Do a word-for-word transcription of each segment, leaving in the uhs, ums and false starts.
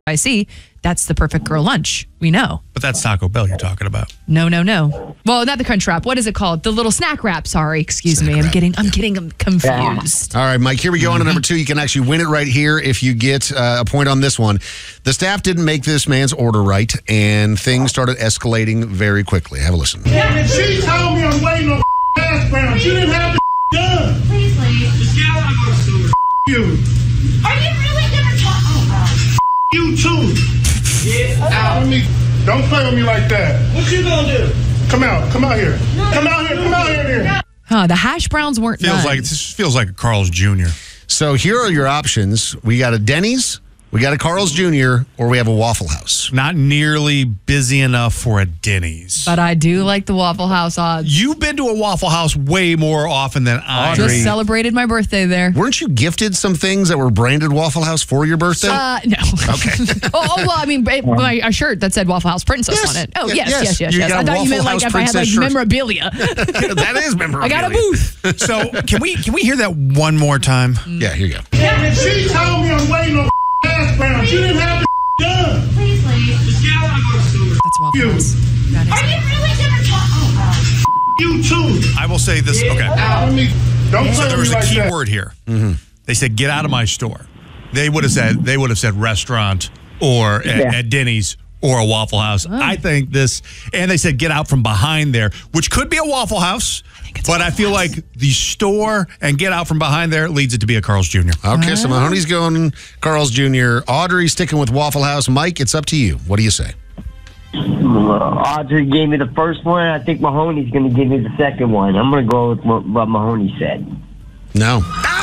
I see, that's the perfect girl lunch. We know. But that's Taco Bell you're talking about. No, no, no. Well, not the crunch wrap. What is it called? The little snack wrap. Sorry, excuse snack me. I'm wrap. getting, I'm getting confused. Yeah. All right, Mike. Here we go. Mm-hmm. On to number two. You can actually win it right here if you get uh, a point on this one. The staff didn't make this man's order right, and things started escalating very quickly. Have a listen. Yeah, she told me I'm waiting on hash brown. She didn't have the done. Please leave. Just get out of my store. You. Are you really gonna talk? Oh, You too. Get out. Don't play with me like that. What you gonna do? Come out. Come out here. Come out here. Come out here. Here. Huh, the hash browns weren't Feels done. like this feels like a Carl's Junior So here are your options. We got a Denny's, we got a Carl's Junior, or we have a Waffle House. Not nearly busy enough for a Denny's. But I do like the Waffle House odds. You've been to a Waffle House way more often than I. Just celebrated my birthday there. Weren't you gifted some things that were branded Waffle House for your birthday? Uh, no. Okay. oh, oh, well, I mean, my a shirt that said Waffle House Princess Yes. on it. Oh, Y- yes, yes. yes, yes, You yes. got a I thought Waffle you meant like House if I had like Princess shirt. memorabilia. That is memorabilia. I got a booth. So can we can we hear that one more time? Yeah, here you go. Yeah, she told me I'm waiting on hash brown. She didn't have the done. please leave. Just get out of my store. That's Waffle You. House. That Are is you really gonna talk? Oh, You too. I will say this. Okay. Don't play So there with was me a like key that. word here. Mm-hmm. They said, "Get out of my store." They would have said they would have said restaurant or at, Yeah. at Denny's or a Waffle House. Oh. I think this, and they said, "Get out from behind there," which could be a Waffle House. it's But a I feel Waffle House. like the store and get out from behind there leads it to be a Carl's Junior Okay, so Mahoney's going Carl's Junior Audrey sticking with Waffle House. Mike, it's up to you. What do you say? Uh, Audrey gave me the first one. I think Mahoney's going to give me the second one. I'm going to go with what, what Mahoney said. No.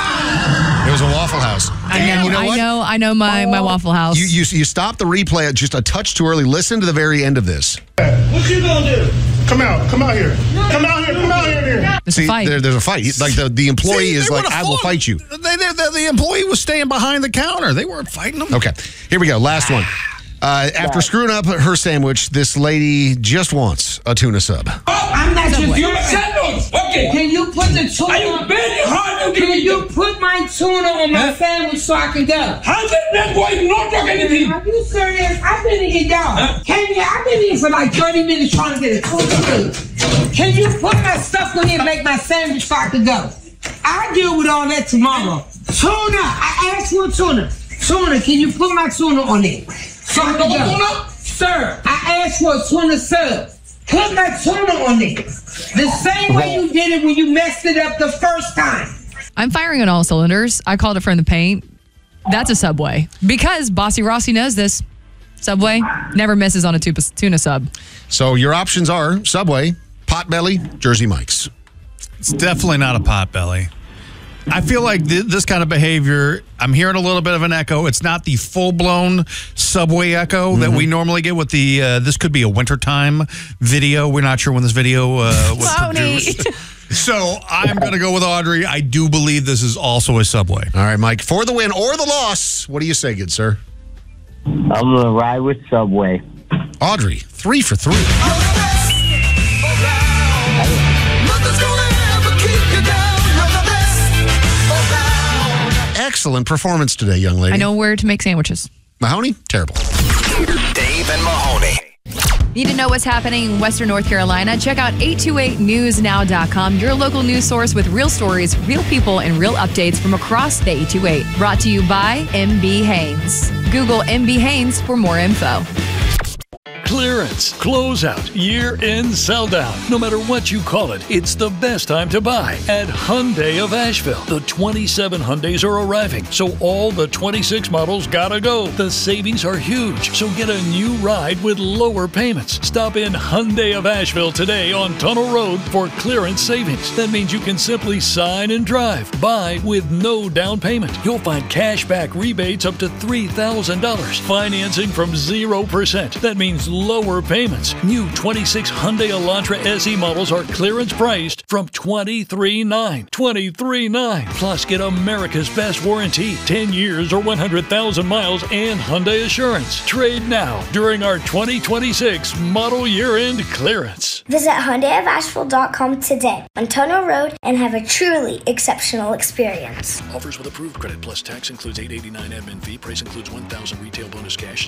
It was a Waffle House. I And know, you know I what? know, I know my, my Waffle House. You, you you stopped the replay at just a touch too early. Listen to the very end of this. What you gonna do? Come out. Come out here. Come out here. Come out here. Here. There's See, a fight. There, there's a fight. Like the, the employee See, is they like, would've I will fought. fight you. They, they, the, the employee was staying behind the counter. They weren't fighting them. Okay, here we go. Last one. Uh, after screwing up her sandwich, this lady just wants a tuna sub. Oh, I'm not your Subway. your sandwich. Okay. Can you put the tuna? Are you very hard to Can you put my tuna on my sandwich so I can go? How's it that boy you not talking anything? Are you serious? I've been eating down. Huh? Can you? I've been eating for like thirty minutes trying to get a tuna steak. Can you put my stuff on here and make my sandwich so I can go? I'll deal with all that tomorrow. Tuna. I asked for tuna. Tuna. Can you put my tuna on it? So I can go. Sir, I asked for a tuna sub. Put my tuna on it. The same way you did it when you messed it up the first time. I'm firing on all cylinders. I called it from the paint. That's a Subway. Because Bossy Rossi knows this. Subway never misses on a tu- tuna sub. So your options are Subway, Potbelly, Jersey Mike's. It's definitely not a Potbelly. I feel like th- this kind of behavior, I'm hearing a little bit of an echo. It's not the full-blown Subway echo that we normally get with the, uh, this could be a wintertime video. We're not sure when this video uh, was Tony. produced. So I'm going to go with Audrey. I do believe this is also a Subway. All right, Mike, for the win or the loss, what do you say, good sir? I'm going to ride with Subway. Audrey, three for three. Excellent performance today, young lady. I know where to make sandwiches. Mahoney, terrible. Dave and Mahoney. Need to know what's happening in Western North Carolina? Check out eight two eight news now dot com, your local news source with real stories, real people, and real updates from across the eight two eight. Brought to you by M B Haynes. Google M B Haynes for more info. Clearance, closeout, year-end sell-down. No matter what you call it, it's the best time to buy at Hyundai of Asheville. The twenty-seven Hyundais are arriving, so all the twenty-six models gotta go. The savings are huge, so get a new ride with lower payments. Stop in Hyundai of Asheville today on Tunnel Road for clearance savings. That means you can simply sign and drive. Buy with no down payment. You'll find cash back rebates up to three thousand dollars. Financing from zero percent. That means lower payments. New twenty-six Hyundai Elantra S E models are clearance priced from twenty-three nine. twenty-three nine. Plus, get America's best warranty, ten years or one hundred thousand miles, and Hyundai Assurance. Trade now during our twenty twenty-six model year-end clearance. Visit Hyundai of Asheville dot com today on Tunnel Road and have a truly exceptional experience. Offers with approved credit plus tax includes eight eighty-nine admin fee. Price includes one thousand retail bonus cash.